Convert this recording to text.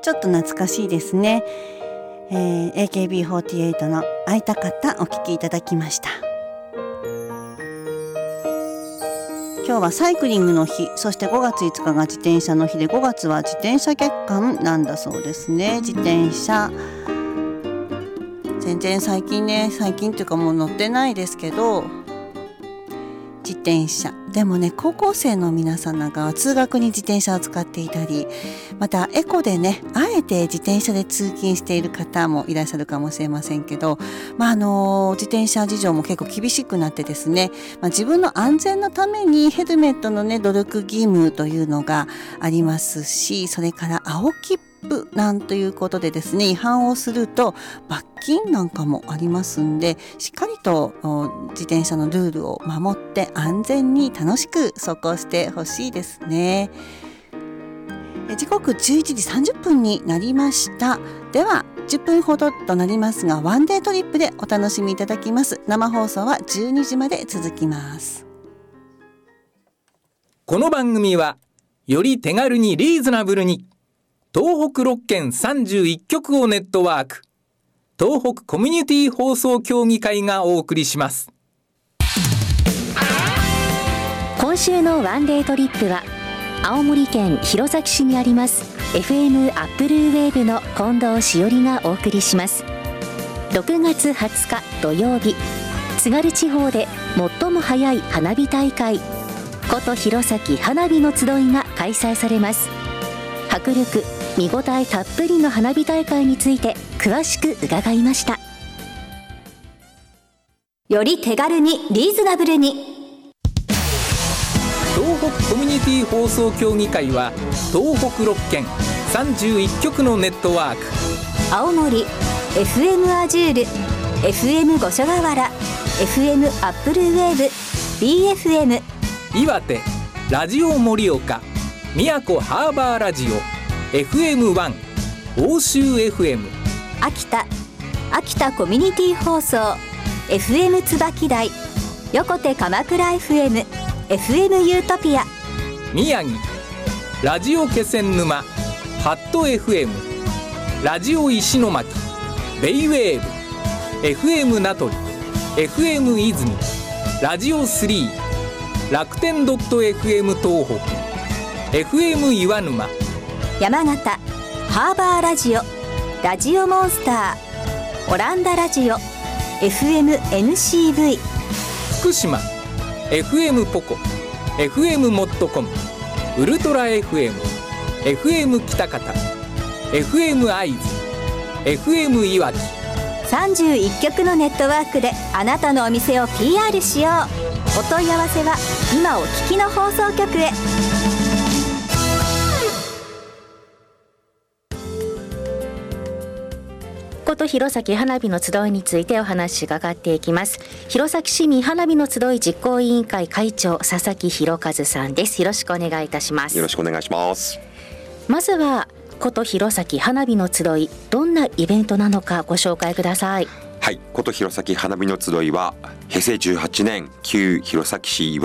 ちょっと懐かしいですね。AKB48 の会いたかったお聴きいただきました。今日はサイクリングの日、そして5月5日が自転車の日で、5月は自転車月間なんだそうですね。自転車全然最近っていうかもう乗ってないですけど、自転車でもね、高校生の皆さんなんかは通学に自転車を使っていたり、またエコでね、あえて自転車で通勤している方もいらっしゃるかもしれませんけど、自転車事情も結構厳しくなってですね、自分の安全のためにヘルメットのね、努力義務というのがありますし、それから青切符なんということでですね、違反をすると罰金なんかもありますんで、しっかりと自転車のルールを守って安全に楽しく走行してほしいですね。時刻11時30分になりました。では10分ほどとなりますが、ワンデートリップでお楽しみいただきます。生放送は12時まで続きます。 この番組はより手軽にリーズナブルに、東北6県31局をネットワーク、東北コミュニティ放送協議会がお送りします。 今週のワンデートリップは、青森県弘前市にあります FM アップルウェーブの近藤しおりがお送りします。6月20日土曜日、津軽地方で最も早い花火大会、古都弘前花火の集いが開催されます。迫力見応えたっぷりの花火大会について詳しく伺いました。より手軽にリーズナブルに、 東北コミュニティ放送協議会は東北6県31局のネットワーク、 青森 FM アジュール、 FM 五所川原、 FM アップルウェーブ、 BFM 岩手ラジオ盛岡、宮古ハーバーラジオ、FM1 欧州 FM、 秋田コミュニティ放送 FM 椿台、横手鎌倉 FM、 FM ユートピア、 宮城ラジオ気仙沼、ハット FM、 ラジオ石巻、ベイウェーブ、 FM 名取、 FM 泉、ラジオ3、楽天 .fm 東北、 FM 岩沼、 山形ハーバーラジオ、ラジオモンスター、オランダラジオ FMNCV、 福島 FM ポコ、 FM モットコム、ウルトラ FM、 FM 北方、 FM 会津、 FM いわき、 31局のネットワークであなたのお店を PR しよう。お問い合わせは今お聞きの放送局へ。古都弘前花火の集いについてお話伺っていきます。弘前市民花火の集い実行委員会会長、佐々木博和さんです。よろしくお願いいたします。 よろしくお願いします。 まずは古都弘前花火の集い、どんなイベントなのかご紹介ください。 はい、古都弘前花火の集いは平成18年旧弘前市